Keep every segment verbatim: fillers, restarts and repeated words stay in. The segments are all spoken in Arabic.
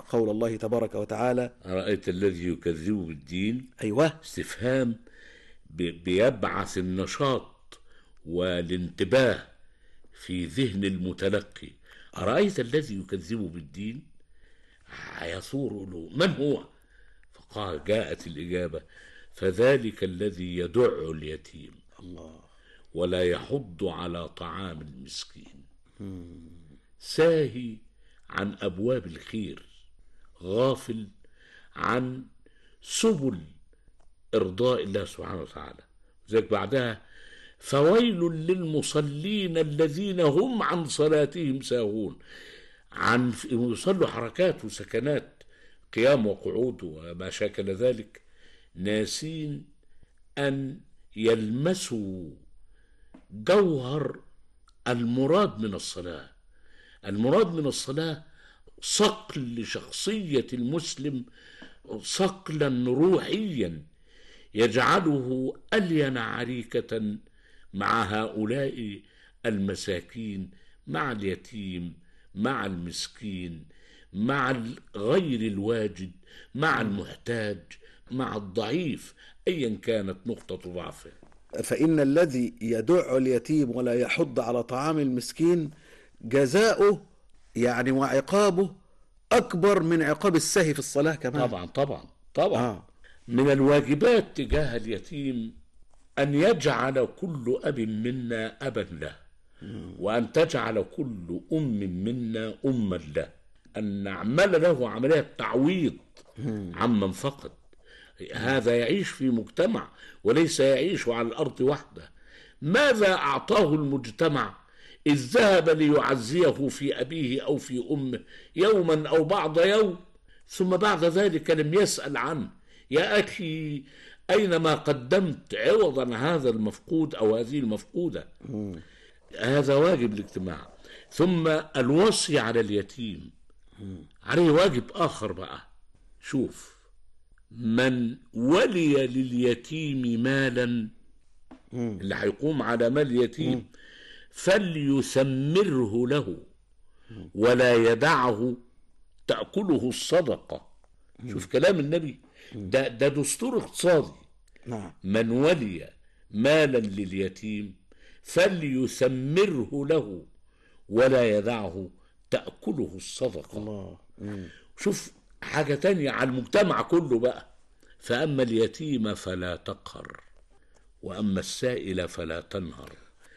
قول الله تبارك وتعالى: أرأيت الذي يكذب بالدين. أيوة. استفهام بيبعث النشاط والانتباه في ذهن المتلقي. أرأيت الذي يكذب بالدين، يصور له من هو؟ فقال، جاءت الإجابة: فذلك الذي يدع اليتيم الله ولا يحض على طعام المسكين. ساهي عن أبواب الخير، غافل عن سبل إرضاء الله سبحانه وتعالى. ذلك بعدها: فويل للمصلين الذين هم عن صلاتهم ساهون. عن يصلوا حركات وسكنات، قيام وقعود وما شاكل ذلك، ناسين أن يلمسوا جوهر المراد من الصلاة. المراد من الصلاة صقل لشخصية المسلم، صقلا روحيا يجعله ألين عريكة مع هؤلاء المساكين، مع اليتيم، مع المسكين، مع غير الواجد، مع المحتاج، مع الضعيف، أيا كانت نقطة ضعفه. فإن الذي يدع اليتيم ولا يحض على طعام المسكين جزاؤه يعني وعقابه أكبر من عقاب السهي في الصلاة كمان. طبعا طبعا طبعا. آه. من الواجبات تجاه اليتيم أن يجعل كل أب منا أبا له، وأن تجعل كل أم منا أما له، أن نعمل له عملية تعويض عمن فقد. هذا يعيش في مجتمع وليس يعيش على الأرض وحده. ماذا أعطاه المجتمع إذ ذهب ليعزيه في أبيه أو في أمه يوما أو بعض يوم، ثم بعد ذلك لم يسأل عنه؟ يا أخي، أينما قدمت عوضا هذا المفقود أو هذه المفقودة؟ هذا واجب الاجتماع. ثم الوصي على اليتيم عليه واجب آخر بقى. شوف، من ولي لليتيم مالا، اللي هيقوم على مال اليتيم، فليثمره له ولا يدعه تأكله الصدقة. شوف كلام النبي، ده, ده دستور اقتصادي. من ولي مالا لليتيم فليثمره له ولا يدعه تأكله الصدقة. الله. شوف حاجة تانية على المجتمع كله بقى: فأما اليتيم فلا تقهر وأما السائل فلا تنهر.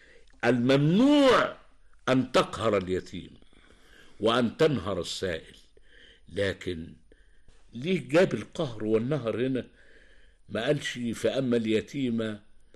الممنوع أن تقهر اليتيم وأن تنهر السائل، لكن ليه جاب القهر والنهر هنا؟ ما قالش فأما اليتيم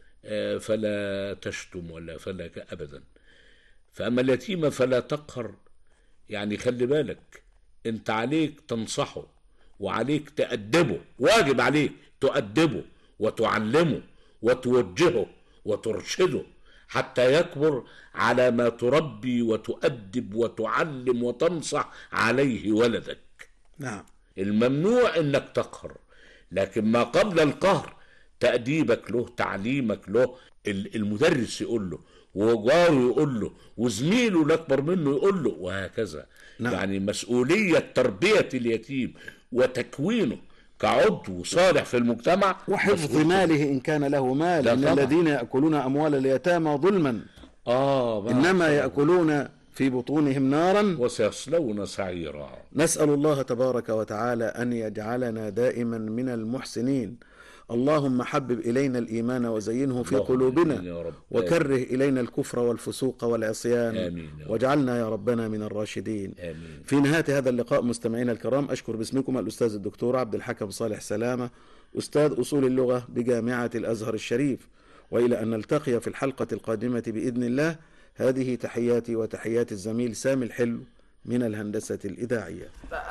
فلا تشتم ولا فلا أبدا. فأما اليتيم فلا تقهر، يعني خلي بالك، انت عليك تنصحه وعليك تأدبه، واجب عليك تؤدبه وتعلمه وتوجهه وترشده حتى يكبر على ما تربي وتؤدب وتعلم وتنصح عليه ولدك. نعم. الممنوع انك تقهر، لكن ما قبل القهر تأديبك له، تعليمك له. المدرس يقول له، وجاره يقول له، وزميله الأكبر منه يقول له، وهكذا. نعم. يعني مسؤولية تربية اليتيم وتكوينه كعضو صالح في المجتمع، وحفظ ماله إن كان له مال. إن الذين يأكلون أموال اليتامى ظلما آه إنما يأكلون في بطونهم نارا وسيصلون سعيرا. نسأل الله تبارك وتعالى أن يجعلنا دائما من المحسنين. اللهم حبب إلينا الإيمان وزينه في قلوبنا وكره إلينا الكفر والفسوق والعصيان واجعلنا يا ربنا من الراشدين. آمين. في نهاية هذا اللقاء مستمعينا الكرام، أشكر باسمكم الأستاذ الدكتور عبد الحكم صالح سلامة، أستاذ أصول اللغة بجامعة الأزهر الشريف، وإلى أن نلتقي في الحلقة القادمة بإذن الله. هذه تحياتي وتحيات الزميل سامي الحلو من الهندسة الإذاعية.